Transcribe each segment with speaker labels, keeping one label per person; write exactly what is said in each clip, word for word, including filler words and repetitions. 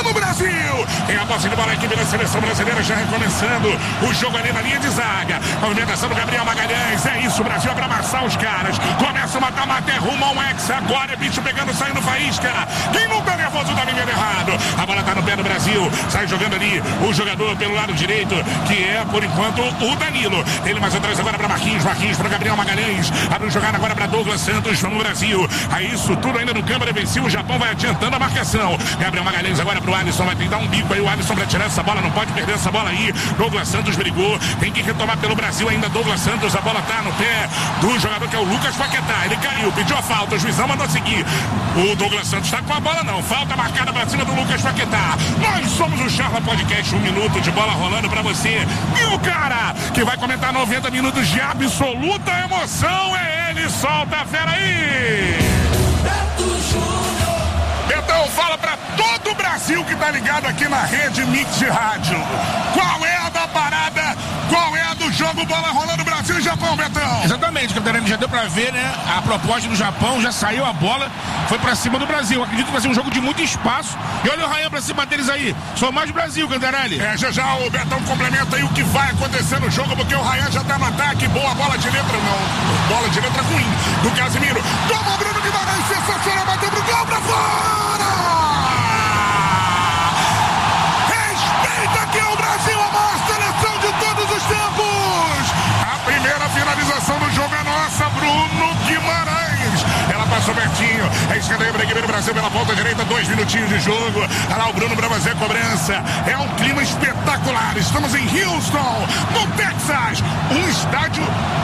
Speaker 1: Vamos, Brasil! Tem a posse de bola, a equipe da seleção brasileira já recomeçando o jogo ali na linha de zaga. Movimentação do Gabriel Magalhães. É isso, Brasil é pra amassar os caras. Começa o mata-mata, é rumo ao ex. Agora é bicho pegando, saindo faísca. Quem não tá nervoso tá vivendo errado. A bola tá no pé do Brasil. Sai jogando ali o jogador pelo lado direito, que é, por enquanto, o Danilo. Ele mais atrás agora pra Marquinhos. Marquinhos pra Gabriel Magalhães. Abre jogada agora pra Douglas Santos. Vamos, Brasil. Aí isso tudo ainda no câmara defensivo. O Japão vai adiantando a marcação. Gabriel Magalhães agora pro Alisson. Vai tentar um bico aí. O Alisson pra tirar essa bola. Não pode perder essa bola aí. Douglas Santos brigou. Tem que retomar pelo Brasil ainda. Douglas Santos. A bola tá no pé do jogador que é o Lucas Paquetá. Ele caiu. Pediu a falta. O juizão mandou seguir. O Douglas Santos tá com a bola não. Falta marcada pra cima do Lucas Paquetá. Nós somos o Charla Podcast. Um minuto de bola rolando pra você. E o cara que vai comentar noventa minutos de absoluta emoção é ele. Solta a fera aí. Betão, fala pra todo o Brasil que tá ligado aqui na rede Mix de Rádio. Qual é a da parada? Qual é a do jogo? Bola rolando Brasil e Japão, Betão.
Speaker 2: Exatamente, Catarina, já deu pra ver, né? A proposta do Japão, já saiu a bola, foi pra cima do Brasil. Acredito que vai ser um jogo de muito espaço. E olha o Ryan pra cima deles aí. Só mais Brasil, Cantarelli.
Speaker 1: É, já já o Betão complementa aí o que vai acontecer no jogo, porque o Ryan já tá no ataque. Boa bola de letra, não. Bola de letra ruim do Casimiro. Toma Bruno Guimarães, sensacional, bateu pro gol, pra fora! Respeita que é o Brasil, a maior seleção de todos os tempos! A primeira finalização do jogo é nossa, Bruno Guimarães. Ela passou pertinho. É escanteio para a equipe do Brasil pela ponta direita. Dois minutinhos de jogo. Olha lá o Bruno para fazer a cobrança. É um clima espetacular. Estamos em Houston, no Texas. Um estádio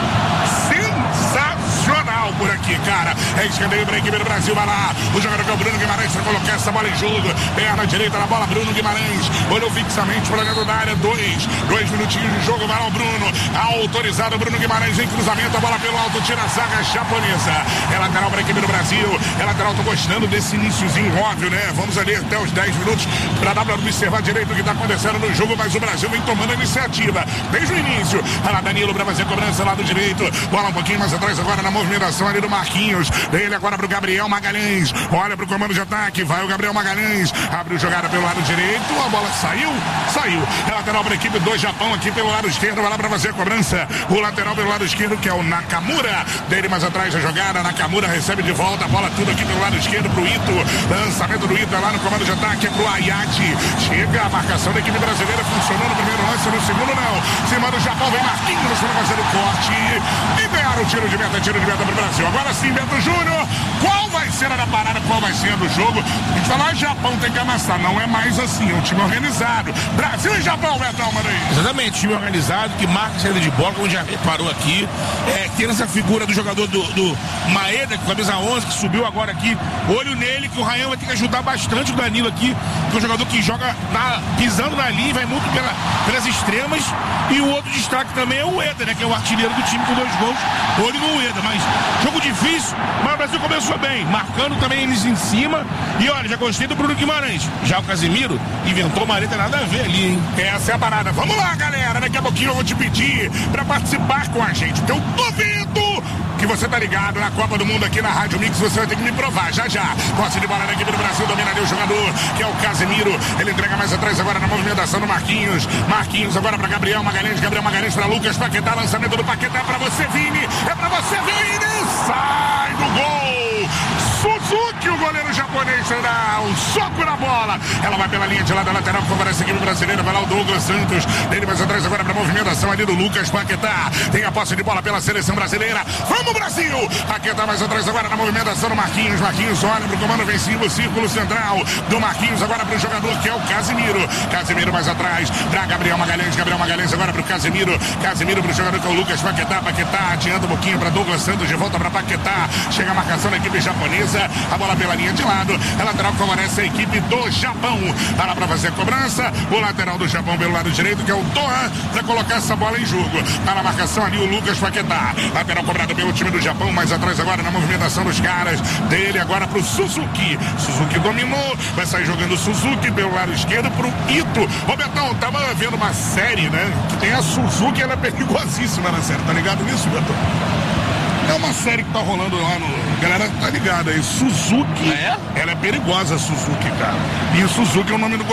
Speaker 1: sensacional por aqui, cara. É escanteio para a equipe do Brasil. Vai lá. O jogador que é o Bruno Guimarães para colocar essa bola em jogo. Perna direita na bola. Bruno Guimarães. Olhou fixamente para dentro da área. Dois. Dois minutinhos de jogo. Vai lá o Bruno. Autorizado. Bruno Guimarães em cruzamento. A bola pelo alto. Tira a zaga japonesa. É lateral para a equipe do Brasil. É lateral. Tô gostando desse iniciozinho óbvio, né? Vamos ali até os dez minutos para dar para observar direito o que está acontecendo no jogo. Mas o Brasil vem tomando a iniciativa desde o início. Olha lá Danilo para fazer a cobrança lado direito. Bola um pouquinho mais atrás agora na movimentação ali do Marquinhos. Ele agora pro Gabriel Magalhães. Olha pro comando de ataque. Vai o Gabriel Magalhães. Abre jogada pelo lado direito. A bola saiu. Saiu. É lateral para a equipe do Japão aqui pelo lado esquerdo. Vai lá para fazer a cobrança. O lateral pelo lado esquerdo que é o Nakamura. Dele mais atrás a jogada. Nakamura recebe de volta a bola tudo aqui pelo lado esquerdo pro Ito. Lançamento do Ito é lá no comando de ataque. É pro Ayati. Chega a marcação da equipe brasileira. Funcionou no primeiro lance. No segundo não. Cima do Japão vem Marquinhos para fazer o corte. E ganharam o tiro de meta. Tiro de meta pro Brasil. Agora sim, Beto Júnior. Qual vai ser a da parada? Qual vai ser a do jogo? A gente fala, ah, Japão tem que amassar. Não é mais assim. É um time organizado. Brasil e Japão, Betão, mano aí.
Speaker 2: Exatamente. Time organizado que marca a saída de bola, como já reparou aqui. É, tendo essa figura do jogador do, do Maeda, com camisa onze, que subiu agora aqui. Olho nele, que o Ryan vai ter que ajudar bastante o Danilo aqui, que é um jogador que joga na, pisando na linha, vai muito pela, pelas extremas. E o outro destaque também é o Ueda, né? Que é o artilheiro do time com dois gols. Olho no Ueda, mas jogo difícil, mas o Brasil começou bem, marcando também eles em cima. E olha, já gostei do Bruno Guimarães. Já o Casimiro inventou uma letra nada a ver ali, hein?
Speaker 1: Essa é a parada. Vamos lá, galera. Daqui a pouquinho eu vou te pedir pra participar com a gente, porque eu duvido que você tá ligado na Copa do Mundo aqui na Rádio Mix. Você vai ter que me provar já já. Posse de bola na equipe do Brasil, domina ali o jogador, que é o Casemiro. Ele entrega mais atrás agora na movimentação do Marquinhos. Marquinhos agora pra Gabriel Magalhães. Gabriel Magalhães pra Lucas Paquetá. Lançamento do Paquetá pra você, Vini. É pra você, Vini. Sai do gol. Suzuki, o goleiro japonês, dá um soco na bola. Ela vai pela linha de lado da lateral, favorece a equipe brasileira. Vai lá o Douglas Santos. Dele mais atrás agora pra movimentação ali do Lucas Paquetá. Tem a posse de bola pela seleção brasileira. Vamos, Brasil! Paquetá mais atrás agora na movimentação do Marquinhos. Marquinhos olha pro comando ofensivo, círculo central do Marquinhos agora pro jogador que é o Casimiro. Casimiro mais atrás pra Gabriel Magalhães. Gabriel Magalhães agora pro Casimiro. Casimiro pro jogador que é o Lucas Paquetá. Paquetá adianta um pouquinho pra Douglas Santos, de volta pra Paquetá. Chega a marcação da equipe japonesa. A bola pela linha de lado. A lateral favorece a equipe do Japão. Tá lá pra fazer a cobrança. O lateral do Japão pelo lado direito, que é o Toan, pra colocar essa bola em jogo. Tá na marcação ali o Lucas Paquetá. Lateral cobrado pelo time do Japão. Mais atrás agora na movimentação dos caras. Dele agora pro Suzuki. Suzuki dominou. Vai sair jogando Suzuki pelo lado esquerdo pro Ito. Ô Betão, tava vendo uma série, né? Que tem a Suzuki, ela é perigosíssima na série. Tá ligado nisso, Betão? É uma série que tá rolando lá no... A galera tá ligada aí. Suzuki.
Speaker 3: É?
Speaker 1: Ela é perigosa, Suzuki, cara. E o Suzuki é o nome do